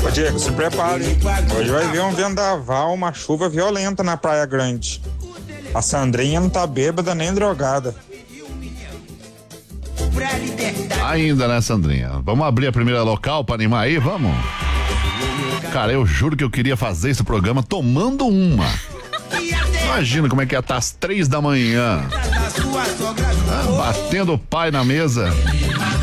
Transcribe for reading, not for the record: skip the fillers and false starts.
Ô Diego, se prepare, hein? Hoje vai vir um vendaval, uma chuva violenta na Praia Grande. A Sandrinha não tá bêbada nem drogada. Ainda, né, Sandrinha? Vamos abrir a primeira local pra animar aí, vamos? Cara, eu juro que eu queria fazer esse programa tomando uma. Imagina como é que ia estar às 3 da manhã. Batendo o pai na mesa.